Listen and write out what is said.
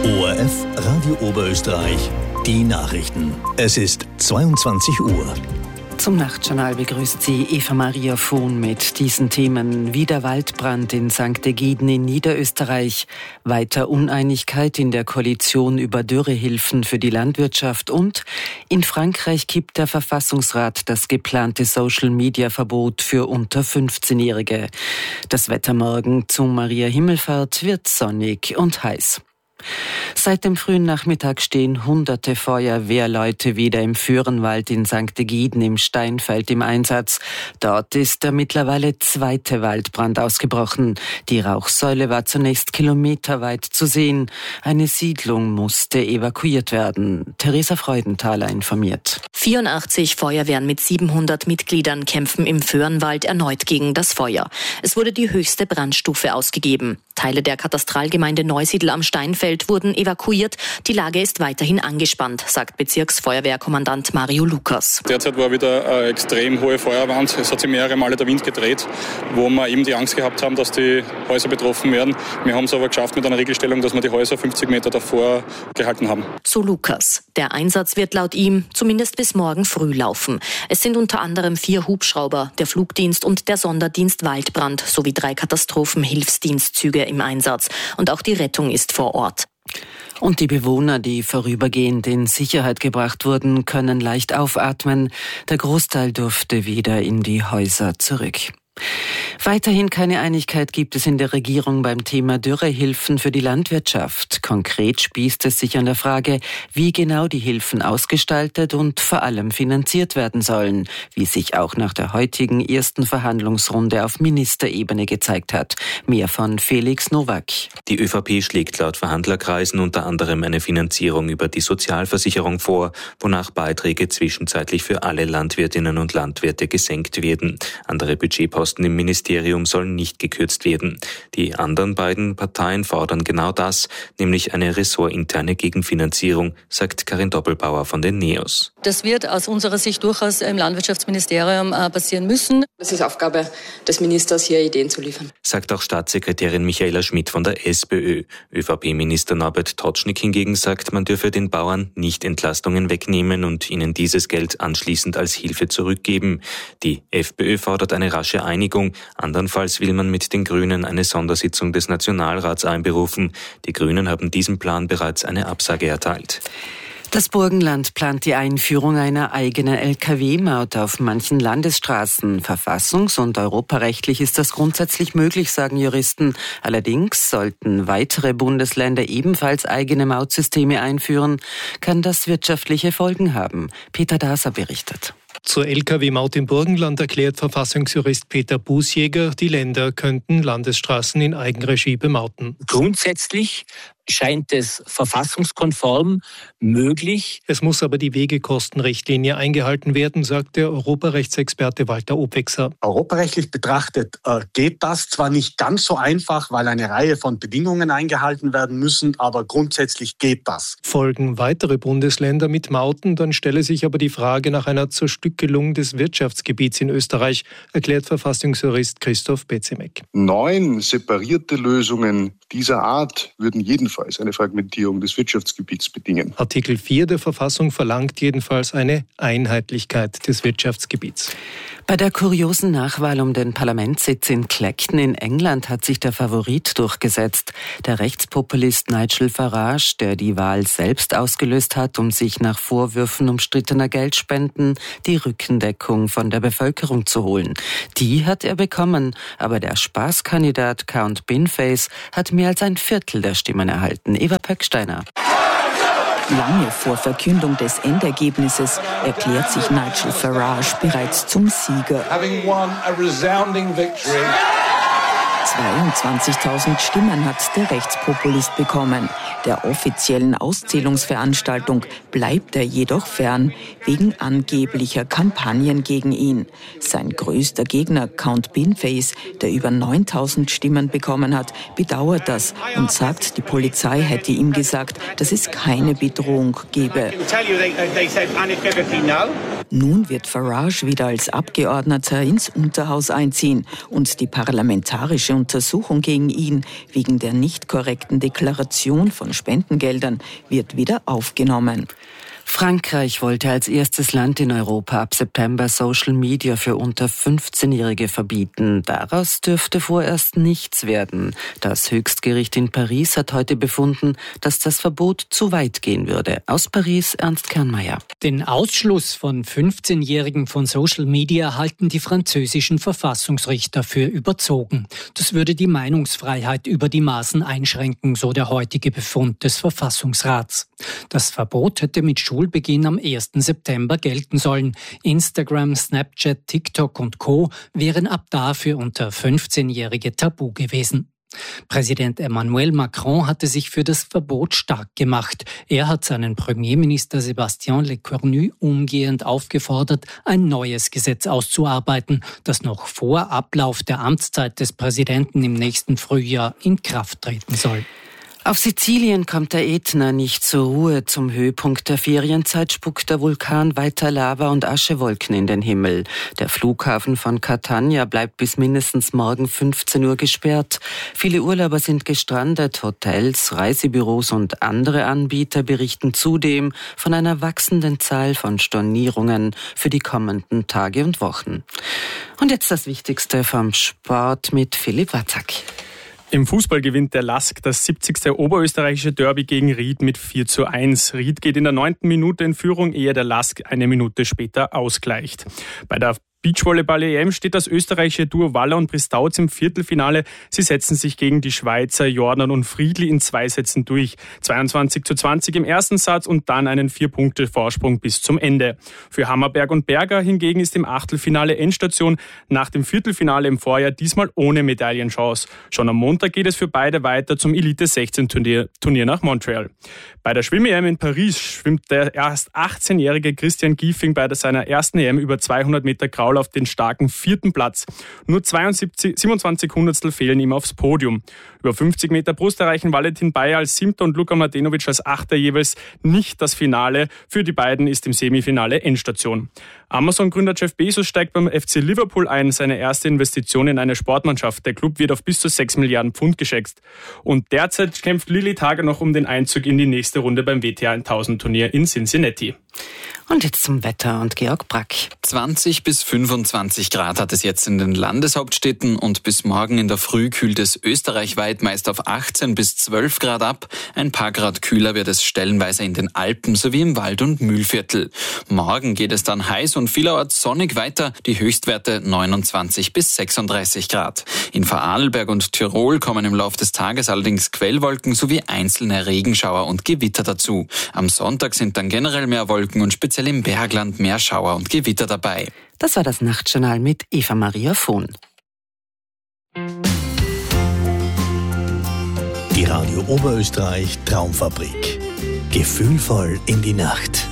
ORF Radio Oberösterreich, die Nachrichten. Es ist 22 Uhr. Zum Nachtjournal begrüßt Sie Eva Maria Vohn mit diesen Themen. Wieder Waldbrand in St. Egiden in Niederösterreich, weiter Uneinigkeit in der Koalition über Dürrehilfen für die Landwirtschaft und in Frankreich kippt der Verfassungsrat das geplante Social-Media-Verbot für unter 15-Jährige. Das Wetter morgen zum Maria-Himmelfahrt wird sonnig und heiß. Seit dem frühen Nachmittag stehen hunderte Feuerwehrleute wieder im Föhrenwald in St. Egiden im Steinfeld im Einsatz. Dort ist der mittlerweile zweite Waldbrand ausgebrochen. Die Rauchsäule war zunächst kilometerweit zu sehen. Eine Siedlung musste evakuiert werden. Theresa Freudenthaler informiert. 84 Feuerwehren mit 700 Mitgliedern kämpfen im Föhrenwald erneut gegen das Feuer. Es wurde die höchste Brandstufe ausgegeben. Teile der Katastralgemeinde Neusiedl am Steinfeld wurden evakuiert. Die Lage ist weiterhin angespannt, sagt Bezirksfeuerwehrkommandant Mario Lukas. Derzeit war wieder eine extrem hohe Feuerwand. Es hat sich mehrere Male der Wind gedreht, wo wir eben die Angst gehabt haben, dass die Häuser betroffen werden. Wir haben es aber geschafft mit einer Regelstellung, dass wir die Häuser 50 Meter davor gehalten haben. So Lukas. Der Einsatz wird laut ihm zumindest bis morgen früh laufen. Es sind unter anderem 4 Hubschrauber, der Flugdienst und der Sonderdienst Waldbrand sowie 3 Katastrophenhilfsdienstzüge im Einsatz. Und auch die Rettung ist vor Ort. Und die Bewohner, die vorübergehend in Sicherheit gebracht wurden, können leicht aufatmen. Der Großteil durfte wieder in die Häuser zurück. Weiterhin keine Einigkeit gibt es in der Regierung beim Thema Dürrehilfen für die Landwirtschaft. Konkret spießt es sich an der Frage, wie genau die Hilfen ausgestaltet und vor allem finanziert werden sollen, wie sich auch nach der heutigen ersten Verhandlungsrunde auf Ministerebene gezeigt hat. Mehr von Felix Nowak. Die ÖVP schlägt laut Verhandlerkreisen unter anderem eine Finanzierung über die Sozialversicherung vor, wonach Beiträge zwischenzeitlich für alle Landwirtinnen und Landwirte gesenkt werden. Andere Budgetposten im Ministerium sollen nicht gekürzt werden. Die anderen beiden Parteien fordern genau das, nämlich eine ressortinterne Gegenfinanzierung, sagt Karin Doppelbauer von den NEOS. Das wird aus unserer Sicht durchaus im Landwirtschaftsministerium passieren müssen. Es ist Aufgabe des Ministers, hier Ideen zu liefern. Sagt auch Staatssekretärin Michaela Schmidt von der SPÖ. ÖVP-Minister Norbert Totschnig hingegen sagt, man dürfe den Bauern nicht Entlastungen wegnehmen und ihnen dieses Geld anschließend als Hilfe zurückgeben. Die FPÖ fordert eine rasche Einigung. Andernfalls will man mit den Grünen eine Sondersitzung des Nationalrats einberufen. Die Grünen haben diesem Plan bereits eine Absage erteilt. Das Burgenland plant die Einführung einer eigenen Lkw-Maut auf manchen Landesstraßen. Verfassungs- und europarechtlich ist das grundsätzlich möglich, sagen Juristen. Allerdings sollten weitere Bundesländer ebenfalls eigene Mautsysteme einführen, kann das wirtschaftliche Folgen haben. Peter Daser berichtet. Zur Lkw-Maut im Burgenland erklärt Verfassungsjurist Peter Bußjäger, die Länder könnten Landesstraßen in Eigenregie bemauten. Grundsätzlich scheint es verfassungskonform möglich. Es muss aber die Wegekostenrichtlinie eingehalten werden, sagt der Europarechtsexperte Walter Obwechser. Europarechtlich betrachtet geht das zwar nicht ganz so einfach, weil eine Reihe von Bedingungen eingehalten werden müssen, aber grundsätzlich geht das. Folgen weitere Bundesländer mit Mauten, dann stelle sich aber die Frage nach einer Zerstückelung des Wirtschaftsgebiets in Österreich, erklärt Verfassungsjurist Christoph Bezemek. 9 separierte Lösungen dieser Art würden jedenfalls eine Fragmentierung des Wirtschaftsgebiets bedingen. Artikel 4 der Verfassung verlangt jedenfalls eine Einheitlichkeit des Wirtschaftsgebiets. Bei der kuriosen Nachwahl um den Parlamentssitz in Clacton in England hat sich der Favorit durchgesetzt. Der Rechtspopulist Nigel Farage, der die Wahl selbst ausgelöst hat, um sich nach Vorwürfen umstrittener Geldspenden die Rückendeckung von der Bevölkerung zu holen. Die hat er bekommen, aber der Spaßkandidat Count Binface hat mehr als ein Viertel der Stimmen erhalten. Eva Pöcksteiner. Lange vor Verkündung des Endergebnisses erklärt sich Nigel Farage bereits zum Sieger. 22.000 Stimmen hat der Rechtspopulist bekommen. Der offiziellen Auszählungsveranstaltung bleibt er jedoch fern, wegen angeblicher Kampagnen gegen ihn. Sein größter Gegner, Count Binface, der über 9.000 Stimmen bekommen hat, bedauert das und sagt, die Polizei hätte ihm gesagt, dass es keine Bedrohung gebe. Nun wird Farage wieder als Abgeordneter ins Unterhaus einziehen und die parlamentarische Untersuchung gegen ihn wegen der nicht korrekten Deklaration von Spendengeldern wird wieder aufgenommen. Frankreich wollte als erstes Land in Europa ab September Social Media für unter 15-Jährige verbieten. Daraus dürfte vorerst nichts werden. Das Höchstgericht in Paris hat heute befunden, dass das Verbot zu weit gehen würde. Aus Paris Ernst Kernmeier. Den Ausschluss von 15-Jährigen von Social Media halten die französischen Verfassungsrichter für überzogen. Das würde die Meinungsfreiheit über die Maßen einschränken, so der heutige Befund des Verfassungsrats. Das Verbot hätte mit Schulbeginn am 1. September gelten sollen. Instagram, Snapchat, TikTok und Co. wären ab da für unter 15-Jährige tabu gewesen. Präsident Emmanuel Macron hatte sich für das Verbot stark gemacht. Er hat seinen Premierminister Sébastien Lecornu umgehend aufgefordert, ein neues Gesetz auszuarbeiten, das noch vor Ablauf der Amtszeit des Präsidenten im nächsten Frühjahr in Kraft treten soll. Auf Sizilien kommt der Ätna nicht zur Ruhe. Zum Höhepunkt der Ferienzeit spuckt der Vulkan weiter Lava und Aschewolken in den Himmel. Der Flughafen von Catania bleibt bis mindestens morgen 15 Uhr gesperrt. Viele Urlauber sind gestrandet. Hotels, Reisebüros und andere Anbieter berichten zudem von einer wachsenden Zahl von Stornierungen für die kommenden Tage und Wochen. Und jetzt das Wichtigste vom Sport mit Philipp Watzak. Im Fußball gewinnt der LASK das 70. oberösterreichische Derby gegen Ried mit 4:1. Ried geht in der 9. Minute in Führung, ehe der LASK eine Minute später ausgleicht. Bei der Beachvolleyball-EM steht das österreichische Duo Waller und Pristauz im Viertelfinale. Sie setzen sich gegen die Schweizer Jordan und Friedli in 2 Sätzen durch. 22:20 im ersten Satz und dann einen 4-Punkte-Vorsprung bis zum Ende. Für Hammerberg und Berger hingegen ist im Achtelfinale Endstation nach dem Viertelfinale im Vorjahr diesmal ohne Medaillenchance. Schon am Montag geht es für beide weiter zum Elite-16-Turnier nach Montreal. Bei der Schwimm-EM in Paris schwimmt der erst 18-jährige Christian Giefing bei seiner ersten EM über 200 Meter Kraul auf den starken 4. Platz. Nur 27 Hundertstel fehlen ihm aufs Podium. Über 50 Meter Brust erreichen Valentin Bayer als 7. und Luka Mladenovic als 8. jeweils nicht das Finale. Für die beiden ist im Semifinale Endstation. Amazon-Gründer Jeff Bezos steigt beim FC Liverpool ein, seine erste Investition in eine Sportmannschaft. Der Club wird auf bis zu 6 Milliarden Pfund geschätzt. Und derzeit kämpft Lilly Tager noch um den Einzug in die nächste Runde beim WTA 1000 Turnier in Cincinnati. Und jetzt zum Wetter und Georg Brack. 20 bis 25 Grad hat es jetzt in den Landeshauptstädten und bis morgen in der Früh kühlt es österreichweit meist auf 18 bis 12 Grad ab. Ein paar Grad kühler wird es stellenweise in den Alpen sowie im Wald- und Mühlviertel. Morgen geht es dann heiß und vielerorts sonnig weiter, die Höchstwerte 29 bis 36 Grad. In Vorarlberg und Tirol kommen im Laufe des Tages allerdings Quellwolken sowie einzelne Regenschauer und Gewitter dazu. Am Sonntag sind dann generell mehr Wolken und speziell im Bergland mehr Schauer und Gewitter dabei. Das war das Nachtjournal mit Eva-Maria Vohn. Die Radio Oberösterreich Traumfabrik. Gefühlvoll in die Nacht.